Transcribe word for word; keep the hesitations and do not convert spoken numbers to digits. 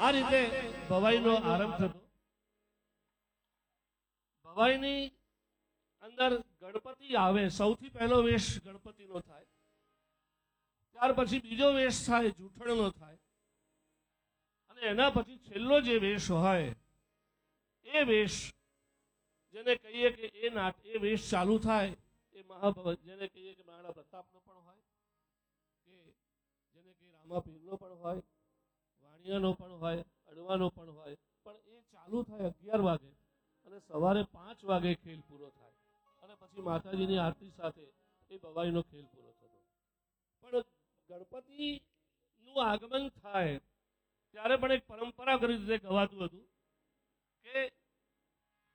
આ રીતે ભવાઈનો આરંભ થતો. ભવાઈની અંદર ગણપતિ આવે, સૌથી પહેલો વેશ ગણપતિનો થાય. ત્યાર પછી બીજો વેશ થાય જૂઠણનો થાય, અને એના પછી છેલ્લો જે વેશ હોય એ વેશ જેને કહીએ કે એ નાટ એ વેશ ચાલુ થાય એ મહાભવ જેને કહીએ કે મહારાણા પ્રતાપનો પણ હોય, કે જેને કહીએ રામાપીરનો પણ હોય, વાણિયાનો પણ હોય, અડવાનો પણ હોય, પણ એ ચાલુ થાય અગિયાર વાગે અને સવારે પાંચ વાગે ખેલ પૂરો થાય અને પછી માતાજીની આરતી સાથે એ ભવાઈનો ખેલ પૂરો થતો. પણ ગણપતિનું આગમન થાય ત્યારે પણ એક પરંપરાગત રીતે ગવાતું હતું કે